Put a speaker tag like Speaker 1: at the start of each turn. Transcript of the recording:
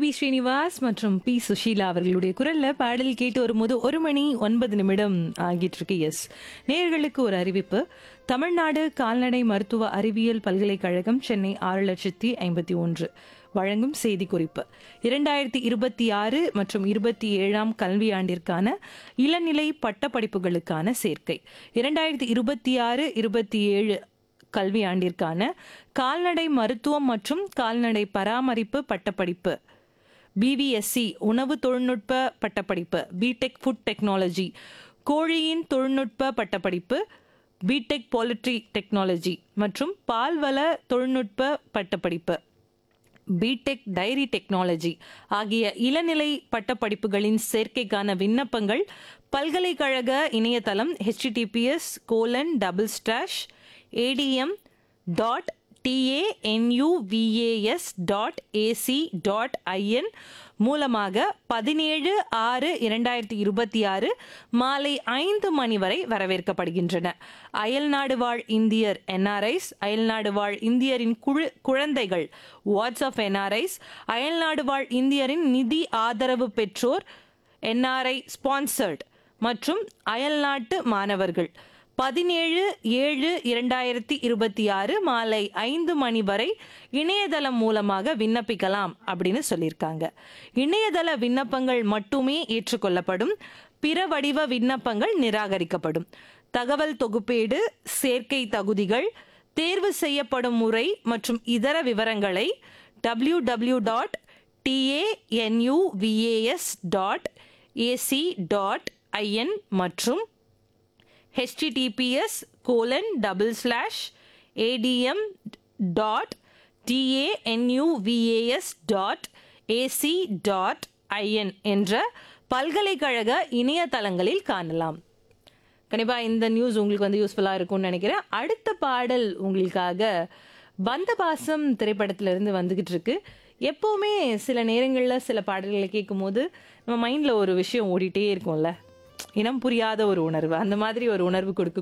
Speaker 1: B Srinivas மற்றும் B Sushila அவர்களுடைய குரல்ல பாடல் கேட்டு வரும்போது 1:09 ஆகிட்டு இருக்கு. எஸ், நேயர்களுக்கு ஒரு அறிவிப்பு. தமிழ்நாடு கால்நடை மருத்துவ அறிவியல் பல்கலைக்கழகம் சென்னை 6,51,000 வழங்கும் செய்தி குறிப்பு. 2026 மற்றும் 27 கல்வியாண்டிற்கான இளநிலை பட்டப்படிப்புகளுக்கான சேர்க்கை. 2026-27 கல்வியாண்டிற்கான கால்நடை மருத்துவம் மற்றும் கால்நடை பராமரிப்பு பட்டப்படிப்பு, பிவிஎஸ்சி உணவு தொழில்நுட்ப பட்டப்படிப்பு, பிடெக் ஃபுட் டெக்னாலஜி கோழியின் தொழில்நுட்ப பட்டப்படிப்பு, பிடெக் போல்ட்ரி டெக்னாலஜி மற்றும் பால்வள தொழில்நுட்ப பட்டப்படிப்பு, பிடெக் டைரி டெக்னாலஜி ஆகிய இளநிலை பட்டப்படிப்புகளின் சேர்க்கைக்கான விண்ணப்பங்கள் பல்கலைக்கழக இணையதளம் https://adm.tanuvas.ac.in மூலமாக 17/6/2026 மாலை 5 மணி வரை வரவேற்கப்படுகின்றன. அயல்நாடு வாழ் இந்தியர் என்ஆர்ஐஸ், அயல்நாடு வாழ் இந்தியரின் குழந்தைகள் வாட்ஸ்அப் என்ஆர்ஐஸ், அயல்நாடு வாழ் இந்தியரின் நிதி ஆதரவு பெற்றோர் என்ஆர்ஐ ஸ்பான்சர்ட் மற்றும் அயல்நாட்டு மாணவர்கள் 17/7/2026 மாலை 5 மணி வரை இணையதளம் மூலமாக விண்ணப்பிக்கலாம் அப்படின்னு சொல்லியிருக்காங்க. இணையதள விண்ணப்பங்கள் மட்டுமே ஏற்றுக்கொள்ளப்படும். பிற வடிவ விண்ணப்பங்கள் நிராகரிக்கப்படும். தகவல் தொகுப்பேடு, சேர்க்கை தகுதிகள், தேர்வு செய்யப்படும் முறை மற்றும் இதர விவரங்களை www.tanuvas.ac.in மற்றும் https://adm.tanuvas.ac.in என்ற பல்கலைக்கழக இணையதளங்களில் காணலாம். கண்டிப்பா இந்த நியூஸ் உங்களுக்கு யூஸ்ஃபுல்லா இருக்கும்னு நினைக்கிறேன். அடுத்த பாடல் உங்களுக்காக பந்தபாசம் திரைப்படத்திலிருந்து வந்துகிட்டு இருக்கு. எப்பவுமே சில நேரங்களில் சில பாடல்களை கேட்கும் போது நம்ம மைண்ட்ல ஒரு விஷயம் ஓடிட்டே இருக்கும்ல, இனம் புரியாத ஒரு உணர்வு, அந்த மாதிரி ஒரு உணர்வு கொடுக்க